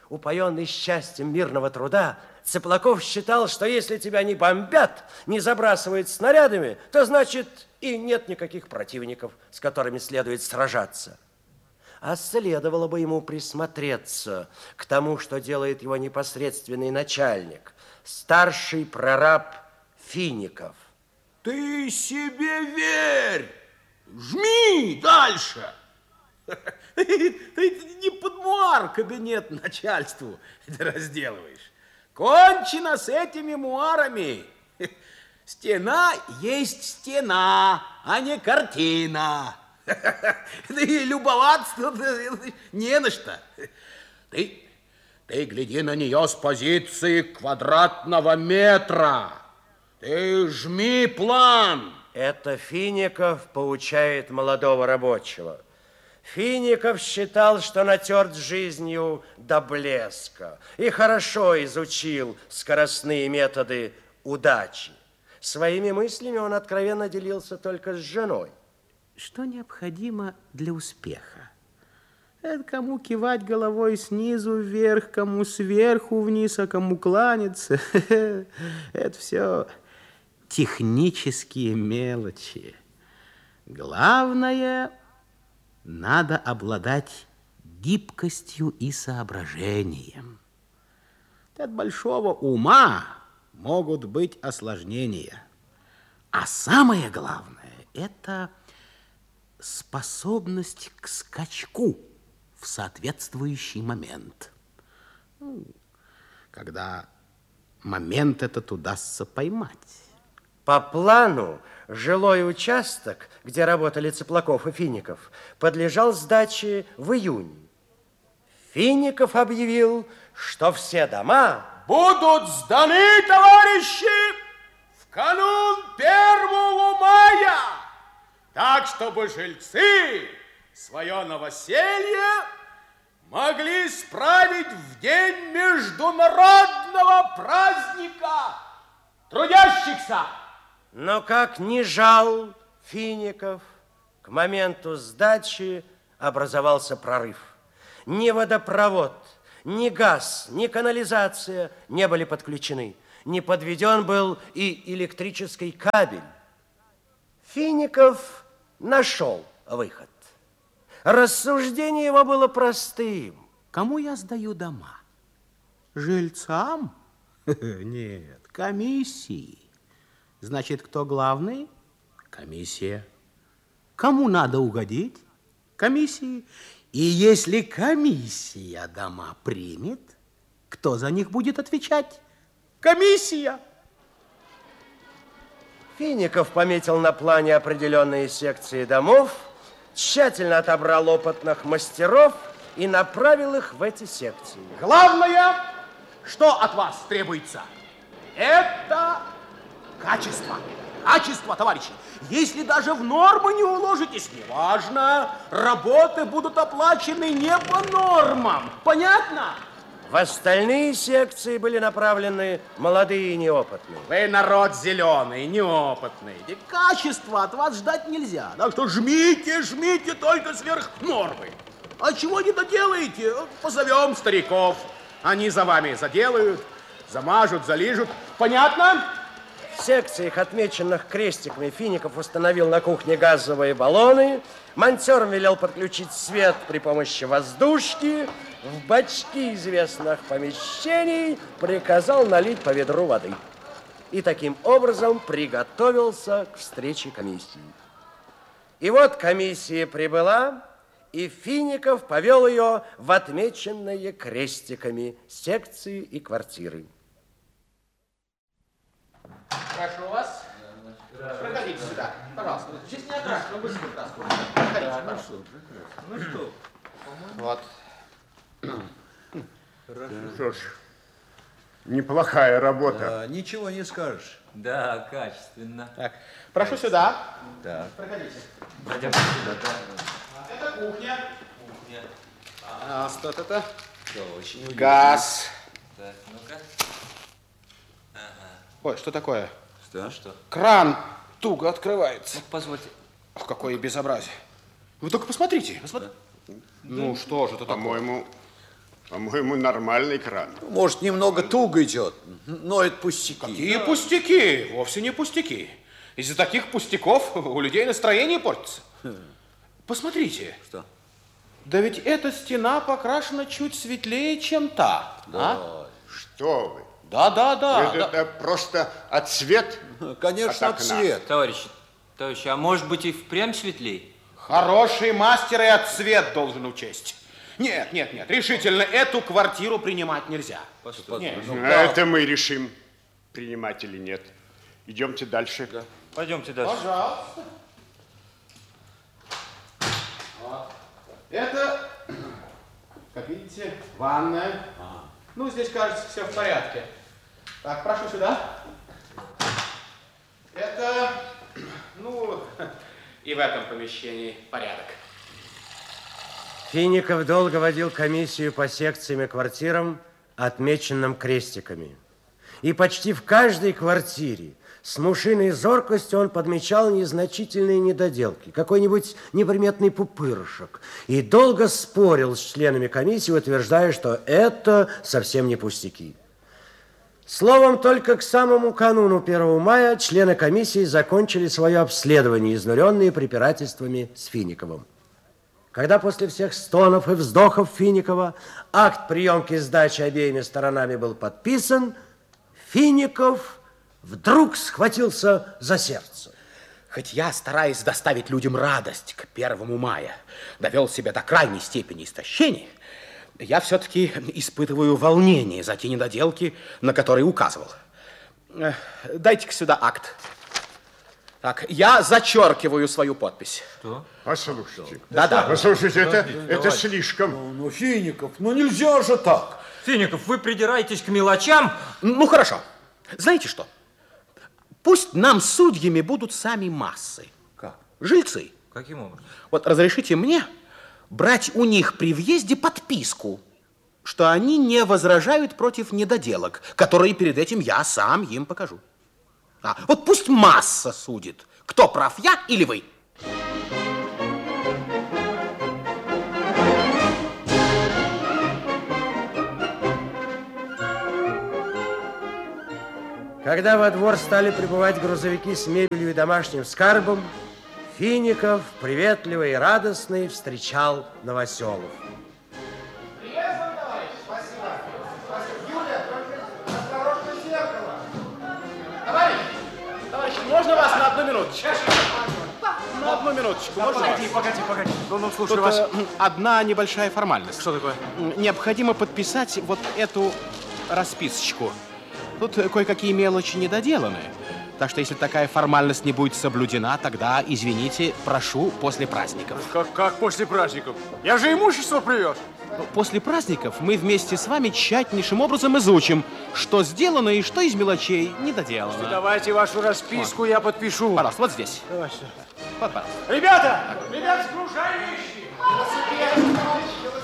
упоенный счастьем мирного труда, Цыплаков считал, что если тебя не бомбят, не забрасывают снарядами, то значит и нет никаких противников, с которыми следует сражаться. А следовало бы ему присмотреться к тому, что делает его непосредственный начальник, старший прораб Фиников. Ты себе верь! Жми дальше! Ты не под муар кабинет начальству разделываешь. Кончено с этими муарами. Стена есть стена, а не картина. И любоваться не на что. Ты гляди на нее с позиции квадратного метра. Ты жми план. Это Фиников поучает молодого рабочего. Фиников считал, что натерт жизнью до блеска и хорошо изучил скоростные методы удачи. Своими мыслями он откровенно делился только с женой. Что необходимо для успеха? Это кому кивать головой снизу вверх, кому сверху вниз, а кому кланяться. Это все технические мелочи. Главное, надо обладать гибкостью и соображением. От большого ума могут быть осложнения. А самое главное – это способность к скачку в соответствующий момент. Когда момент этот удастся поймать. По плану, жилой участок, где работали Цыплаков и Фиников, подлежал сдаче в июне. Фиников объявил, что все дома будут сданы, товарищи, в канун 1 мая, так, чтобы жильцы свое новоселье могли справить в день международного праздника трудящихся. Но как ни жал Фиников, к моменту сдачи образовался прорыв. Ни водопровод, ни газ, ни канализация не были подключены. Не подведен был и электрический кабель. Фиников нашел выход. Рассуждение его было простым. Кому я сдаю дома? Жильцам? Нет, комиссии. Значит, кто главный? Комиссия. Кому надо угодить? Комиссии. И если комиссия дома примет, кто за них будет отвечать? Комиссия. Фиников пометил на плане определенные секции домов, тщательно отобрал опытных мастеров и направил их в эти секции. Главное, что от вас требуется, это качество. Качество, товарищи. Если даже в нормы не уложитесь, неважно, работы будут оплачены не по нормам. Понятно? В остальные секции были направлены молодые и неопытные. Вы народ зеленый, неопытный. И качества от вас ждать нельзя. Так что жмите, жмите только сверх нормы. А чего не доделаете, позовем стариков. Они за вами заделают, замажут, залижут. Понятно? В секциях, отмеченных крестиками, Фиников установил на кухне газовые баллоны, монтёрам велел подключить свет при помощи воздушки, в бачки известных помещений приказал налить по ведру воды. И таким образом приготовился к встрече комиссии. И вот комиссия прибыла, и Фиников повел ее в отмеченные крестиками секции и квартиры. Прошу вас. Проходите сюда, пожалуйста. Здесь не окрашено, быстро краску. Проходите, пожалуйста. Ну что? Вот. Что ж, неплохая работа. Ничего не скажешь. Да, качественно. Так, прошу сюда. Так. Проходите. Пойдем сюда. Это кухня. Кухня. А что это? Все, очень уютно. Газ. Так, ну-ка. Ой, что такое? Что? Что? Кран туго открывается. Ну, позвольте. Ох, какое безобразие. Вы только посмотрите. Посмотрите. Ну, что же это, По-моему, По-моему, нормальный кран. Может, немного туго идет, но это пустяки. Какие пустяки? Вовсе не пустяки. Из-за таких пустяков у людей настроение портится. Посмотрите. Что? Да ведь эта стена покрашена чуть светлее, чем та. Да. Что вы? Да. Это просто отцвет. Конечно, от окна. цвет. Товарищи, а может быть и впрямь светлей? Хороший мастер и отцвет должен учесть. Нет, решительно эту квартиру принимать нельзя. Нет. Это мы решим, принимать или нет. Идемте дальше. Да. Пойдемте дальше. Пожалуйста. Вот. Это, как видите, ванная. Ну, здесь, кажется, все в порядке. Так, прошу сюда. Это, и в этом помещении порядок. Фиников долго водил комиссию по секциям и квартирам, отмеченным крестиками. И почти в каждой квартире с мышиной зоркостью он подмечал незначительные недоделки, какой-нибудь неприметный пупырышек, и долго спорил с членами комиссии, утверждая, что это совсем не пустяки. Словом, только к самому кануну 1 мая члены комиссии закончили свое обследование, изнуренные препирательствами с Финиковым. Когда после всех стонов и вздохов Финикова акт приемки сдачи обеими сторонами был подписан, Фиников вдруг схватился за сердце. Хоть я, стараясь доставить людям радость к 1 мая, довел себя до крайней степени истощения, я все-таки испытываю волнение за те недоделки, на которые указывал. Дайте-ка сюда акт. Так, я зачеркиваю свою подпись. Что? Послушайте. Да. Послушайте, это слишком. Ну, Фиников, нельзя же так. Фиников, вы придираетесь к мелочам. Ну, хорошо. Знаете что? Пусть нам судьями будут сами массы. Как? Жильцы. Каким образом? Вот разрешите мне брать у них при въезде подписку, что они не возражают против недоделок, которые перед этим я сам им покажу. Вот пусть масса судит, кто прав, я или вы. Когда во двор стали прибывать грузовики с мебелью и домашним скарбом, Фиников, приветливый и радостный, встречал новоселов. Приветствую, товарищ. Спасибо. Юля, только осторожно зеркало. Товарищ, можно вас на 1 минуточку? На 1 минуточку. Можно Погоди. Ну, слушай Тут вас. одна небольшая формальность. Что такое? Необходимо подписать вот эту расписочку. Тут кое-какие мелочи недоделаны. Так что, если такая формальность не будет соблюдена, тогда, извините, прошу после праздников. Как после праздников? Я же имущество привез. После праздников мы вместе с вами тщательнейшим образом изучим, что сделано и что из мелочей недоделано. Давайте вашу расписку, я подпишу. Пожалуйста, вот здесь. Давай. Вот, пожалуйста. Ребята, сгружай вещи.